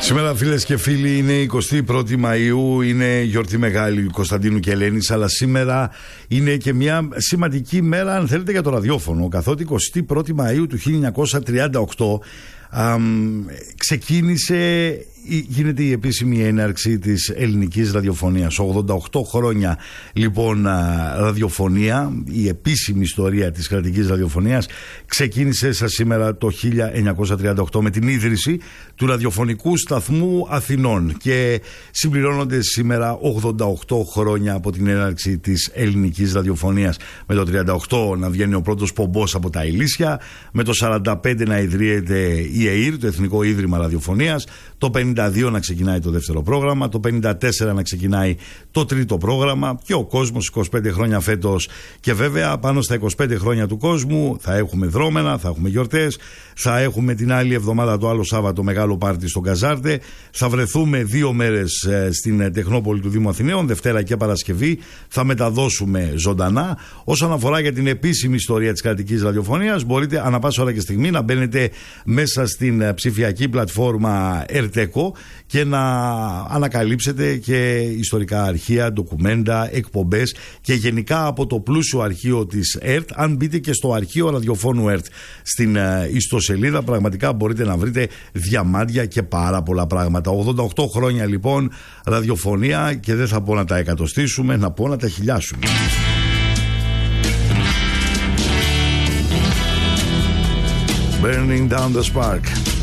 Σήμερα, φίλες και φίλοι, είναι 21η Μαΐου, είναι γιορτή μεγάλη Κωνσταντίνου και Ελένης, αλλά σήμερα είναι και μια σημαντική μέρα, αν θέλετε, για το ραδιόφωνο, καθότι 21η Μαΐου του 1938 γίνεται η επίσημη έναρξη της ελληνικής ραδιοφωνίας. 88 χρόνια λοιπόν ραδιοφωνία, η επίσημη ιστορία της κρατικής ραδιοφωνίας ξεκίνησε σήμερα το 1938 με την ίδρυση του ραδιοφωνικού σταθμού Αθηνών και συμπληρώνονται σήμερα 88 χρόνια από την έναρξη της ελληνικής ραδιοφωνίας. Με το 38 να βγαίνει ο πρώτος πομπός από τα Ηλίσια, με το 45 να ιδρύεται η ΕΗΡ, το Εθνικό Ίδρυμα Ραδιοφωνίας, το 52 να ξεκινάει το δεύτερο πρόγραμμα, το 54 να ξεκινάει το τρίτο πρόγραμμα και ο κόσμος 25 χρόνια φέτος. Και βέβαια πάνω στα 25 χρόνια του κόσμου θα έχουμε δρόμενα, θα έχουμε γιορτές, θα έχουμε την άλλη εβδομάδα, το άλλο Σάββατο, μεγάλο πάρτι στον Καζάρτε, θα βρεθούμε 2 μέρες στην Τεχνόπολη του Δήμου Αθηναίων, Δευτέρα και Παρασκευή, θα μεταδώσουμε ζωντανά. Όσον αφορά για την επίσημη ιστορία της κρατικής ραδιοφωνίας, μπορείτε ανά πάσα ώρα και στιγμή να μπαίνετε μέσα στην ψηφιακή πλατφόρμα Ερτέκο και να ανακαλύψετε και ιστορικά αρχεία, ντοκουμέντα, εκπομπές και γενικά από το πλούσιο αρχείο της ΕΡΤ. Αν μπείτε και στο αρχείο ραδιοφώνου ΕΡΤ στην ιστοσελίδα, πραγματικά μπορείτε να βρείτε διαμάντια και πάρα πολλά πράγματα. 88 χρόνια λοιπόν ραδιοφωνία, και δεν θα πω να τα εκατοστήσουμε, να πω να τα χιλιάσουμε. Burning down the spark.